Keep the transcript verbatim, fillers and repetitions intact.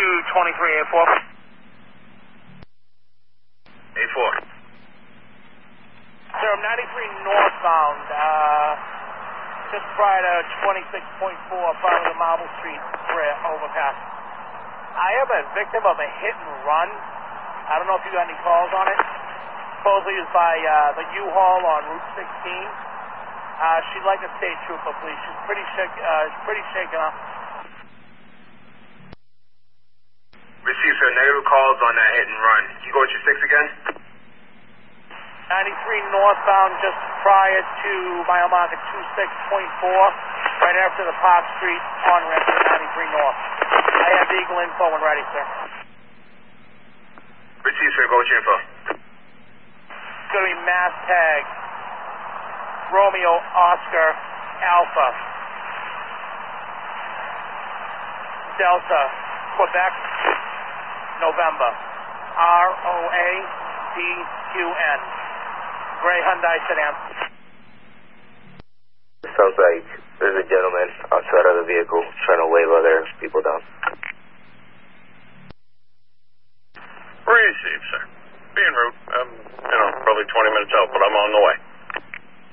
two twenty-three A four. A four. Sir, I'm ninety-three northbound, uh, just prior to twenty-six point four, prior to the Marble Street Bridge overpass. I am a victim of a hit and run. I don't know if you got any calls on it. Supposedly it was by uh, the U-Haul on Route sixteen. Uh, she'd like a state trooper, please. She's pretty shook, uh, pretty shaken up. Received, sir. Negative calls on that hit and run. Can you go with your six again? ninety-three northbound, just prior to mile marker twenty-six point four, right after the Park Street on-ramp to ninety-three north. I have Eagle info when ready, sir. Received, sir. Go with your info. It's going to be mass tag Romeo Oscar Alpha Delta Quebec November R O A D Q N Gray Hyundai sedan. Sounds like there's a gentleman outside of the vehicle trying to wave other people down. Received, sir. Being rude. Um, you know, probably twenty minutes out, but I'm on the way.